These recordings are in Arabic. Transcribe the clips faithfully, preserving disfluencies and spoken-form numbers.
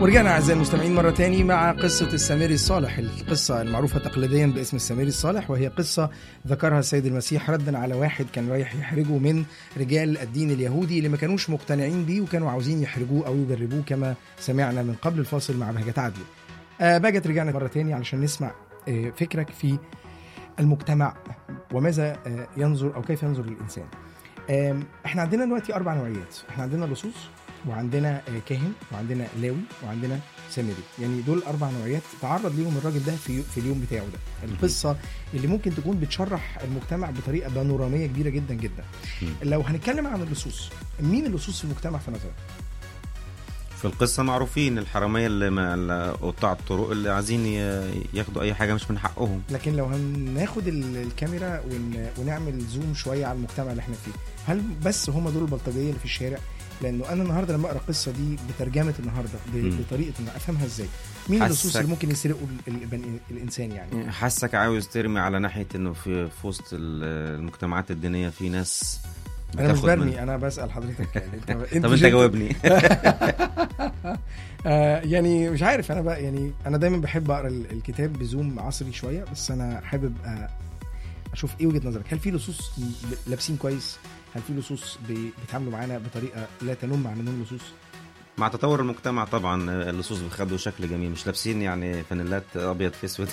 ورجعنا أعزائي المستمعين مرة تاني مع قصة السامري الصالح، القصة المعروفة تقليديا باسم السامري الصالح، وهي قصة ذكرها السيد المسيح ردا على واحد كان رايح يحرجه من رجال الدين اليهودي اللي ما كانوش مقتنعين بيه وكانوا عاوزين يحرجوه أو يجربوه، كما سمعنا من قبل الفاصل مع بهجة عدل. آه بهجة رجعنا مرة تاني علشان نسمع آه فكرك في المجتمع وماذا آه ينظر أو كيف ينظر للإنسان. آه احنا عندنا دلوقتي أربع نوعيات، احنا عندنا لصوص وعندنا كاهن وعندنا لاوي وعندنا سامري، يعني دول أربع نوعيات تعرض ليهم الراجل ده في في اليوم بتاعه ده. القصة اللي ممكن تكون بتشرح المجتمع بطريقة بانورامية كبيرة جدا جدا. لو هنتكلم عن اللصوص، مين اللصوص في المجتمع في نظرك؟ في القصة معروفين الحرامية اللي قطاع الطرق اللي عايزين ياخدوا أي حاجة مش من حقهم. لكن لو هناخد الكاميرا ونعمل زوم شوية على المجتمع اللي احنا فيه، هل بس هم دول البلطجية اللي في الشارع؟ لأنه أنا النهاردة لما أقرأ القصة دي بترجمة النهاردة بطريقة إن أفهمها إزاي، مين اللصوص اللي ممكن يسرقوا الإنسان؟ يعني حاسك عاوز ترمي على ناحية إنه في في وسط المجتمعات الدينية في ناس. أنا مش برمي، أنا بسأل حضرتك يعني. طب أنت جاوبني. آه يعني مش عارف، أنا بقى يعني أنا دايما بحب أقرأ الكتاب بزوم عصري شوية، بس أنا حابب أشوف إيه وجهة نظرك. هل في لصوص لابسين كويس؟ هل في لصوص بيتعاملوا معانا بطريقة لا تنم عن انهم لصوص؟ مع تطور المجتمع طبعا اللصوص بيخدوا شكل جميل، مش لابسين يعني فانيلات ابيض في اسود.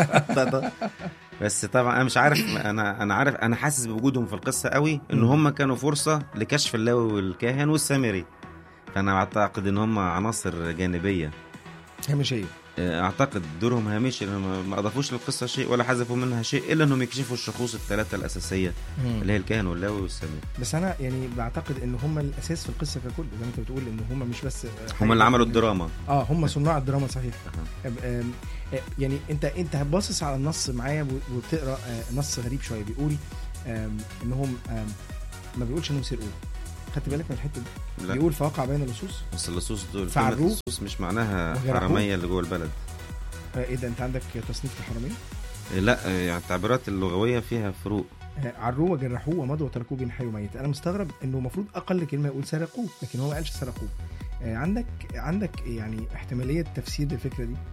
بس طبعا انا مش عارف، انا انا عارف انا حاسس بوجودهم في القصه قوي، ان هم كانوا فرصه لكشف اللاوي والكاهن والسامري، فانا اعتقد ان هم عناصر جانبيه هامشيه. اعتقد دورهم هامشي، ما اضافوش للقصه شيء ولا حذفوا منها شيء الا انهم يكشفوا الشخوص الثلاثه الاساسيه مم. اللي هي الكاهن واللاوي والسامري. بس انا يعني بعتقد ان هم الاساس في القصه ككل، زي ما انت بتقول ان هم مش بس هم اللي عملوا الدراما. اه هم صناع الدراما صحيح. أه. يعني انت انت باصص على النص معايا وبتقرا نص غريب شويه، بيقول انهم ما بيقولش انهم سرقوا. خدت بالك من الحته دي؟ لا. بيقول فوقع بين اللصوص، بس اللصوص دول اللصوص مش معناها حراميه اللي جوه البلد. ايه ده، انت عندك تصنيف الحراميه؟ لا يعني التعبيرات اللغويه فيها فروق. عروه وجرحوه ومضوا وتركوه بين حي وميت. انا مستغرب انه المفروض اقل كلمه يقول سرقوه، لكن هو ما قالش سرقوه. عندك عندك يعني احتماليه تفسير للفكره دي؟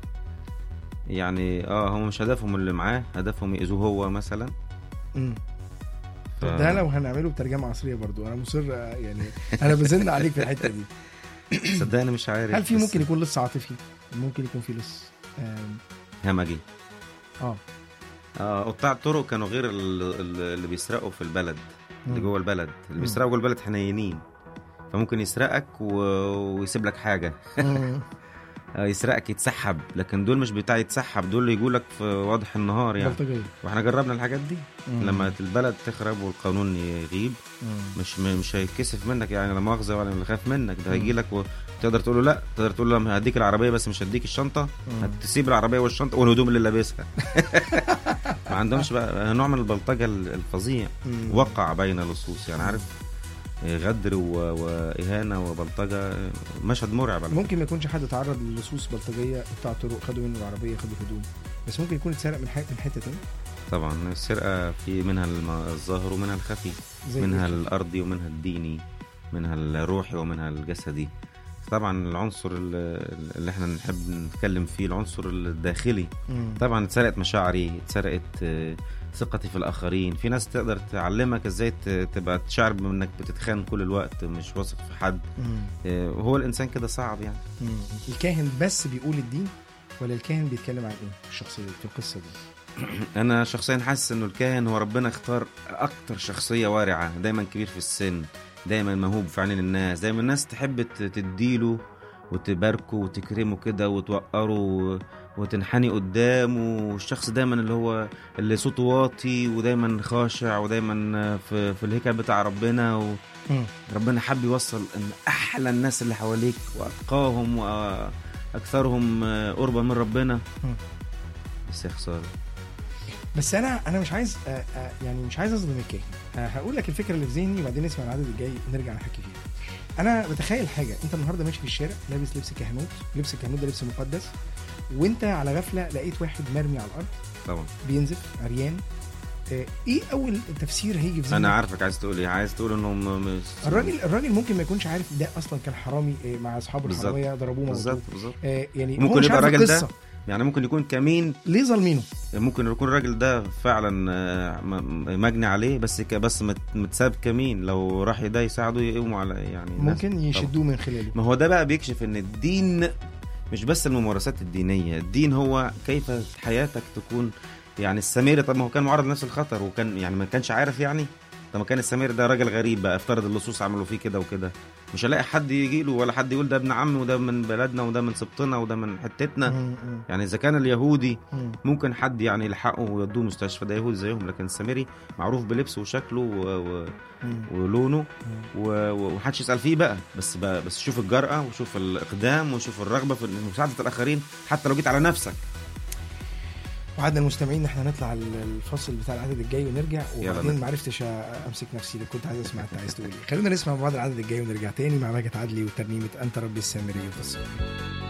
يعني اه هم مش هدفهم اللي معاه، هدفهم يأذوه هو مثلا. امم ف... ده لو هنعمله بترجمه عصريه برضو انا مصر، يعني انا بزن عليك في الحته دي. صدقني مش عارف. هل في ممكن يكون لص عاطفي؟ ممكن يكون في لص همجي. اه اه قطاع الطرق كانوا غير اللي بيسرقوا في البلد، اللي جوه البلد. اللي بيسرقوا جوه البلد حنينين، فممكن يسرقك و... ويسيب لك حاجه. يسرقك يتسحب، لكن دول مش بتاع يتسحب، دول اللي يقولك في واضح النهار يعني. بلطجية. واحنا جربنا الحاجات دي. مم. لما البلد تخرب والقانون يغيب، مم. مش مش هيكسف منك يعني، لا مؤاخذه ولا اللي خاف منك ده هيجي لك وتقدر تقول له لا، تقدر تقول له هديك العربيه بس مش هديك الشنطه. مم. هتسيب العربيه والشنطه والهدوم اللي لابسها. ما عندهمش بقى نوع من البلطجه الفظيع. مم. وقع بين اللصوص يعني، عارف، غدر وإهانة وبلطجة، مشهد مرعب. ممكن ما يكونش حد تعرض للصوص بلطجية بتاع طرق خدوا منه العربية خدوا هدوم، بس ممكن يكون اتسرق من من حتة تانية. طبعا السرقة في منها الظاهر ومنها الخفي، منها الأرضي ومنها الديني، منها الروحي ومنها الجسدي. طبعا العنصر اللي احنا نحب نتكلم فيه العنصر الداخلي. مم. طبعا اتسرقت مشاعري، اتسرقت ثقتي في الآخرين. في ناس تقدر تعلمك ازاي تبقى تشعر بانك بتتخان كل الوقت، مش واثق في حد. وهو الإنسان كده صعب يعني. مم. الكاهن بس بيقول الدين ولا الكاهن بيتكلم عن ايه الشخصية في القصة دي؟ أنا شخصيا حاسس إنه الكاهن هو ربنا اختار أكتر شخصية وارعة، دايما كبير في السن، دايما موهوب في عين الناس، دايما الناس تحب تديله وتباركه وتكرمه كده وتوقره وتنحني قدامه. والشخص دايما اللي هو اللي صوته واطي ودايما خاشع ودايما في, في الهيكل بتاع ربنا، وربنا حب يوصل ان احلى الناس اللي حواليك واتقاهم واكثرهم قربا من ربنا. بس يا خساره. بس انا انا مش عايز يعني مش عايز اظلم الكاهن. هقول لك الفكره اللي في ذهني وبعدين نسمع العدد الجاي نرجع نحكي فيها. انا بتخيل حاجه، انت النهارده ماشي في الشارع لابس لبس كهنوت، لبس الكهنوت ده لبس مقدس، وانت على غفله لقيت واحد مرمي على الارض طبعا بينزف عريان آه ايه اول تفسير هيجي في ذهنك؟ انا عارفك عايز تقول ايه. عايز تقول انه م... الراجل الراجل ممكن ما يكونش عارف ده اصلا كان حرامي آه مع اصحابه الحراميه ضربوه بالظبط بالظبط. آه يعني ممكن يبقى الراجل ده يعني ممكن يكون كمين ليه ظالمينه، ممكن يكون الراجل ده فعلا مجني عليه بس بس متساب كمين، لو راح ده يساعده يقوموا على يعني ممكن يشدوه من خلاله. ما هو ده بقى بيكشف ان الدين مش بس الممارسات الدينية، الدين هو كيف حياتك تكون. يعني السميري طب ما هو كان معرض لنفس الخطر وكان يعني ما كانش عارف يعني. طب ما كان السميري ده راجل غريب بقى، افترض اللصوص عملوا فيه كده وكده، مش هلاقي حد يجي له ولا حد يقول ده ابن عمي وده من بلدنا وده من سبطنا وده من حتتنا. مم. يعني اذا كان اليهودي مم. ممكن حد يعني يلحقه ويودوه مستشفى، ده يهودي زيهم، لكن السميري معروف بلبسه وشكله و... و... ولونه و... ومحدش يسأل فيه بقى. بس بقى بس شوف الجرأة وشوف الإقدام وشوف الرغبة في مساعدة الآخرين حتى لو جيت على نفسك. وعدنا المستمعين احنا نطلع الفصل بتاع العدد الجاي ونرجع، وبعدين ما عرفتش امسك نفسي، كنت عايز اسمع انت عايز تقول ايه. خلينا نسمع بعض العدد الجاي ونرجع تاني مع ماجد عدلي وترنيمه انت ربي السامري والفصل.